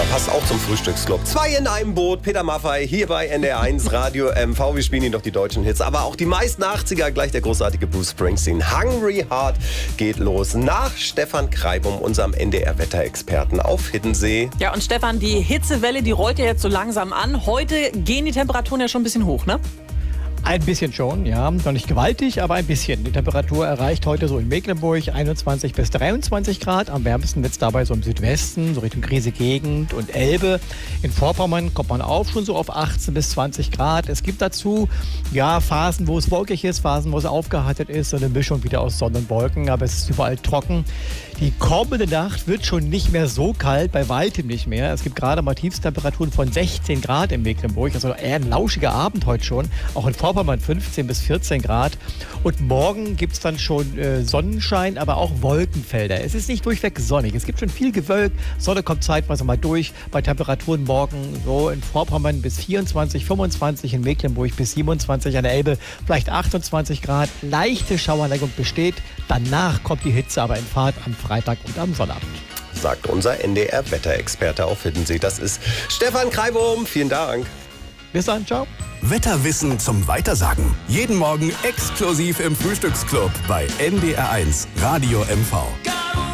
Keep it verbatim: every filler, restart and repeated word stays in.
passt auch zum Frühstücksclub. Zwei in einem Boot, Peter Maffay hier bei N D R eins Radio M V. Wir spielen Ihnen doch die deutschen Hits, aber auch die meisten achtziger. Gleich der großartige Bruce Springsteen. Hungry Heart geht los nach Stefan Kreibum, unserem N D R-Wetterexperten auf Hiddensee. Ja, und Stefan, die Hitzewelle, die rollt ja jetzt so langsam an. Heute gehen die Temperaturen ja schon ein bisschen hoch, ne? Ein bisschen schon, ja. Noch nicht gewaltig, aber ein bisschen. Die Temperatur erreicht heute so in Mecklenburg einundzwanzig bis dreiundzwanzig Grad. Am wärmsten wird es dabei so im Südwesten, so Richtung Griese-Gegend und Elbe. In Vorpommern kommt man auf schon so auf achtzehn bis zwanzig Grad. Es gibt dazu, ja, Phasen, wo es wolkig ist, Phasen, wo es aufgeheitert ist. So eine Mischung wieder aus Sonne und Wolken, aber es ist überall trocken. Die kommende Nacht wird schon nicht mehr so kalt, bei weitem nicht mehr. Es gibt gerade mal Tiefstemperaturen von sechzehn Grad in Mecklenburg. Also eher ein lauschiger Abend heute schon. Auch in Vorpommern fünfzehn bis vierzehn Grad. Und morgen gibt es dann schon äh, Sonnenschein, aber auch Wolkenfelder. Es ist nicht durchweg sonnig. Es gibt schon viel Gewölk. Sonne kommt zeitweise mal durch. Bei Temperaturen morgen so in Vorpommern bis vierundzwanzig, fünfundzwanzig, in Mecklenburg bis siebenundzwanzig, an der Elbe vielleicht achtundzwanzig Grad. Leichte Schauerneigung besteht. Danach kommt die Hitze aber in Fahrt am Freitag und am Sonnabend. Sagt unser N D R-Wetterexperte auf Hiddensee. Das ist Stefan Kreibum. Vielen Dank. Bis dann, ciao. Wetterwissen zum Weitersagen. Jeden Morgen exklusiv im Frühstücksclub bei N D R eins Radio M V.